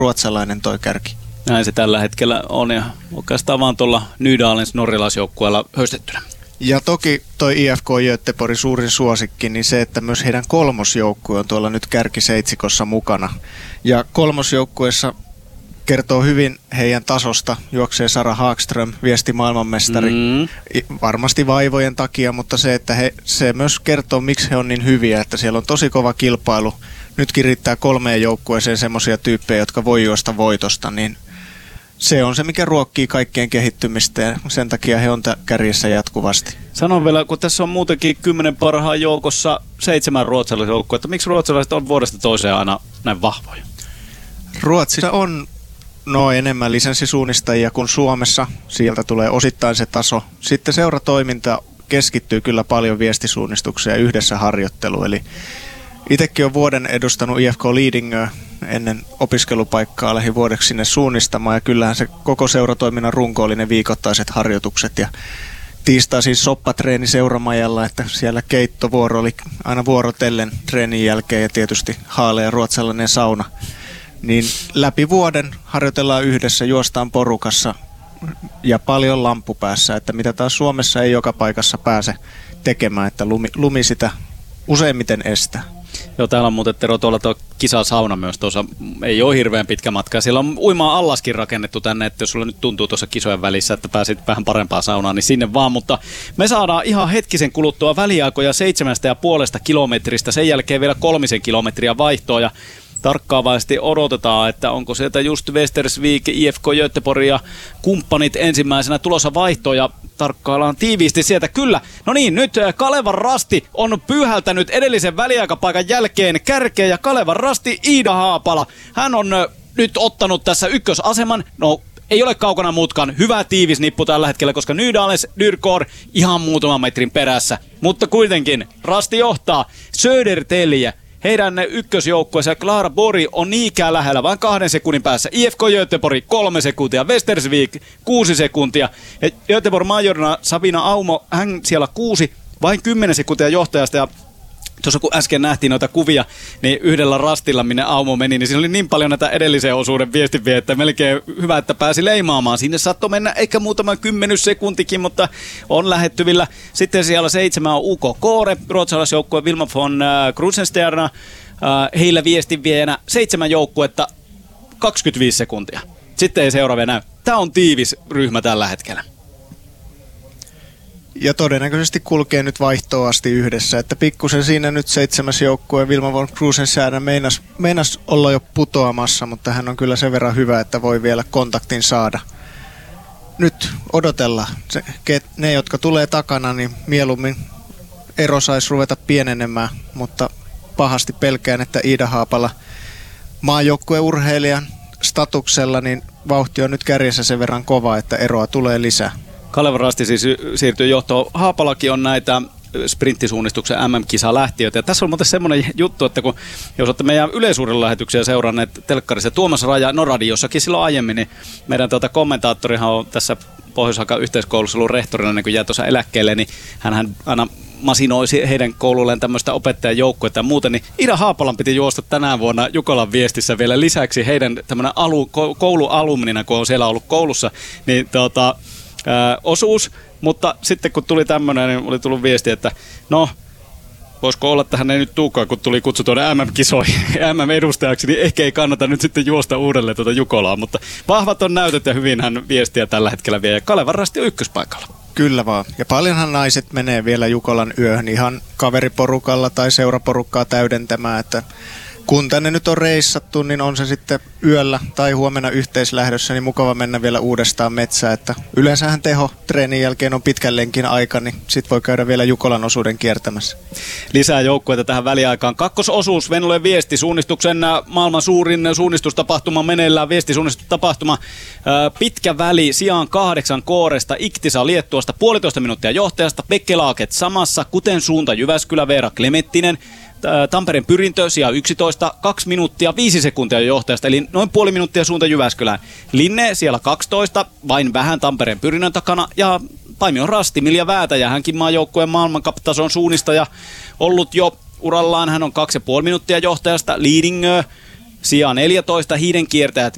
ruotsalainen toi kärki. Näin se tällä hetkellä on ja oikeastaan vaan tuolla Nydalens norjalaisjoukkueella höystettynä. Ja toki toi IFK Göteborgin suurin suosikki, niin se, että myös heidän kolmosjoukkue on tuolla nyt kärkiseitsikossa mukana. Ja kolmosjoukkueessa kertoo hyvin heidän tasosta, juoksee Sara Hagström, viesti maailmanmestari, varmasti vaivojen takia, mutta se, että se myös kertoo, miksi he on niin hyviä, että siellä on tosi kova kilpailu. Nytkin riittää 3 joukkueeseen semmoisia tyyppejä, jotka voi juosta voitosta, niin se on se, mikä ruokkii kaikkien kehittymistä ja sen takia he on kärjessä jatkuvasti. Sanon vielä, kun tässä on muutenkin 10 parhaan joukossa 7 ruotsalaisen joukkoa, että miksi ruotsalaiset on vuodesta toiseen aina näin vahvoja? Ruotsissa on enemmän lisenssisuunnistajia kuin Suomessa. Sieltä tulee osittain se taso. Sitten seuratoiminta keskittyy kyllä paljon viestisuunnistukseen ja yhdessä harjoitteluun. Eli itsekin olen vuoden edustanut IFK Lidingöä ennen opiskelupaikkaa lähivuodeksi sinne suunnistamaan. Ja kyllähän se koko seuratoiminnan runko oli ne viikoittaiset harjoitukset. Ja tiistaisin soppatreeni seuramajalla, että siellä keittovuoro oli aina vuorotellen treenin jälkeen ja tietysti haalea ruotsalainen sauna. Niin läpi vuoden harjoitellaan yhdessä, juostaan porukassa ja paljon lamppu päässä, että mitä taas Suomessa ei joka paikassa pääse tekemään, että lumi sitä useimmiten estää. Joo, täällä on muuten Tero tuolla tuo kisasauna myös tuossa, ei ole hirveän pitkä matka. Siellä on uimaa allaskin rakennettu tänne, että jos sulla nyt tuntuu tuossa kisojen välissä, että pääsit vähän parempaan saunaan, niin sinne vaan. Mutta me saadaan ihan hetkisen kuluttua väliaikoja 7,5 kilometristä, sen jälkeen vielä 3 kilometriä vaihtoa ja tarkkaavaisesti odotetaan, että onko sieltä just Västersvik, IFK Göteborg ja kumppanit ensimmäisenä tulossa vaihtoon ja tarkkaillaan tiiviisti sieltä. Kyllä, no niin, nyt Kalevan Rasti on pyyhältänyt edellisen väliaikapaikan jälkeen kärkeen ja Kalevan Rasti Iida Haapala. Hän on nyt ottanut tässä ykkösaseman, no ei ole kaukana muutkaan, hyvä tiivis nippu tällä hetkellä, koska Nydalens Dyrkor ihan muutaman metrin perässä. Mutta kuitenkin Rasti johtaa, Södertälje. Heidän ykkösjoukkueensa Klara Bori on niinkään lähellä, vain 2 sekunnin päässä. IFK Göteborg 3 sekuntia, Västersvik 6 sekuntia. Göteborg majorina Sabina Aumo, hän siellä 6, vain 10 sekuntia johtajasta. Ja tuossa kun äsken nähtiin noita kuvia, niin yhdellä rastilla, minne Aumo meni, niin siinä oli niin paljon näitä edellisen osuuden viestinviä, että melkein hyvä, että pääsi leimaamaan. Sinne saattoi mennä ehkä muutama 10 sekuntikin, mutta on lähettyvillä. Sitten siellä 7 on UK Kåre, ruotsalaisjoukkue Vilma von Krusenstjerna. Heillä viestinviejänä 7 joukkuetta, 25 sekuntia. Sitten ei seuraavia näy. Tämä on tiivis ryhmä tällä hetkellä. Ja todennäköisesti kulkee nyt vaihtoon asti yhdessä, että pikkusen siinä nyt 7. joukkue Vilma von Krusenstjerna meinas olla jo putoamassa, mutta hän on kyllä sen verran hyvä, että voi vielä kontaktin saada. Nyt odotellaan. Ne, jotka tulee takana, niin mieluummin ero saisi ruveta pienenemään, mutta pahasti pelkään, että Iida Haapala maajoukkueurheilijan statuksella, niin vauhti on nyt kärjessä sen verran kova, että eroa tulee lisää. Kalevan Rasti siis siirtyy johtoon. Haapalakin on näitä sprinttisuunnistuksen MM-kisa lähtiöitä. Ja tässä on muuten semmoinen juttu, että jos olette meidän yleisuuden lähetyksiä seuranneet telkkarissa, Tuomas Raja Noradiossakin silloin aiemmin, niin meidän kommentaattorihan on tässä Pohjois-Hakan yhteiskoulussa ollut rehtorina, niin kun jäi tuossa eläkkeelle, niin hän aina masinoisi heidän koululleen tämmöistä opettajajoukkuetta ja muuten, niin Iida Haapalan piti juosta tänä vuonna Jukolan viestissä vielä lisäksi heidän tämmöinen koulualumnina, kun on siellä ollut koulussa, niin osuus, mutta sitten kun tuli tämmöinen, niin oli tullut viesti, että no, voisiko olla, että hän ei nyt tuukaan, kun tuli kutsu tuonne MM-kisoihin, MM-edustajaksi, niin ehkä ei kannata nyt sitten juosta uudelleen Jukolaa, mutta vahvat on näytöt ja hyvin hän viestiä tällä hetkellä vie, ja Kalevan Rasti on ykköspaikalla. Kyllä vaan, ja paljonhan naiset menee vielä Jukolan yöhön ihan kaveriporukalla tai seuraporukkaa täydentämään, että kun tänne nyt on reissattu, niin on se sitten yöllä tai huomenna yhteislähdössä, niin mukava mennä vielä uudestaan metsään. Että yleensähän teho treenin jälkeen on pitkän lenkin aika, niin sit voi käydä vielä Jukolan osuuden kiertämässä. Lisää joukkueita tähän väliaikaan. Kakkososuus, Venlojen viestisuunnistuksen maailman suurin suunnistustapahtuma meneillään. Viestisuunnistustapahtuma pitkä väli sijaan 8 Kooresta, Iktisa Liettuasta, 1,5 minuuttia johtajasta, Bekkelaaket samassa, kuten suunta Jyväskylä, Veera Klemettinen. Tampereen Pyrintö sija 11, 2 minuuttia 5 sekuntia johtajasta, eli noin puoli minuuttia suunta Jyväskylään. Linne siellä 12, vain vähän Tampereen Pyrinnön takana, ja Paimion Rasti, Milja Väätäjä, hänkin maajoukkueen maailmankaptason suunnistaja, ollut jo urallaan, hän on 2,5 minuuttia johtajasta. Lidingö sija 14, Hiidenkiertäjät